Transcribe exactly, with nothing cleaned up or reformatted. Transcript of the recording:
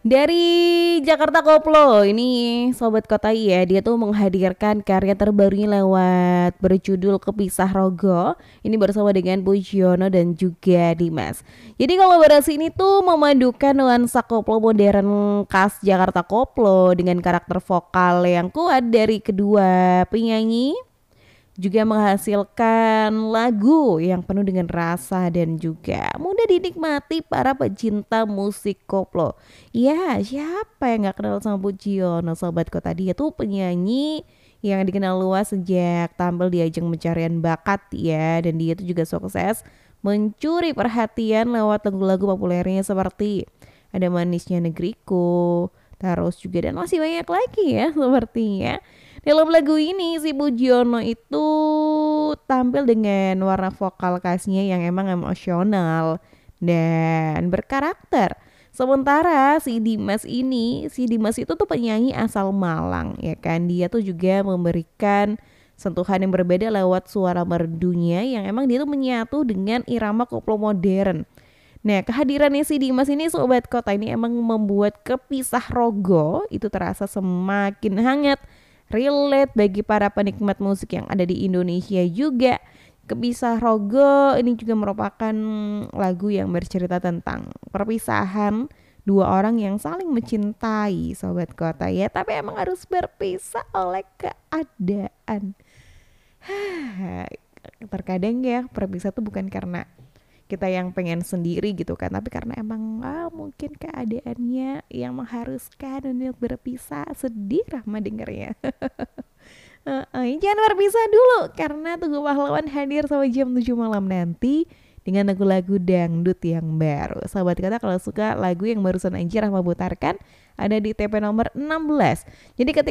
Dari Jakarta Koplo, ini Sobat Kota ya, dia tuh menghadirkan karya terbarunya lewat berjudul Kepisah Rogo. Ini bersama dengan Pujiono dan juga Dimas. Jadi kolaborasi ini tuh memadukan nuansa koplo modern khas Jakarta Koplo dengan karakter vokal yang kuat dari kedua penyanyi, juga menghasilkan lagu yang penuh dengan rasa dan juga mudah dinikmati para pecinta musik koplo. Ya, siapa yang gak kenal sama Pujiono, Sobat Kota? Dia tuh penyanyi yang dikenal luas sejak tampil di ajang pencarian bakat ya, dan dia tuh juga sukses mencuri perhatian lewat lagu-lagu populernya seperti Ada Manisnya Negeriku, terus juga dan masih banyak lagi ya sepertinya. Dalam lagu ini si Pujiono itu tampil dengan warna vokal khasnya yang emang emosional dan berkarakter. Sementara si Dimas ini, si Dimas itu tuh penyanyi asal Malang ya kan. Dia tuh juga memberikan sentuhan yang berbeda lewat suara merdunya yang emang dia tuh menyatu dengan irama koplo modern. Nah, kehadirannya si Dimas ini Sobat Kota ini emang membuat Kepisah Rogo itu terasa semakin hangat, relate bagi para penikmat musik yang ada di Indonesia juga. Kepisah Rogo ini juga merupakan lagu yang bercerita tentang perpisahan dua orang yang saling mencintai, Sobat Kota ya, tapi emang harus berpisah oleh keadaan. Terkadang ya perpisah tuh bukan karena kita yang pengen sendiri gitu kan, tapi karena emang ah, mungkin keadaannya yang mengharuskan untuk berpisah. Sedih Rahma dengernya. uh, uh, Jangan berpisah dulu karena Tugu Pahlawan hadir sampai jam tujuh malam nanti dengan lagu-lagu dangdut yang baru. Sahabat Kata, kalau suka lagu yang barusan aja Rahma putarkan ada di T P nomor enam belas. Jadi ketika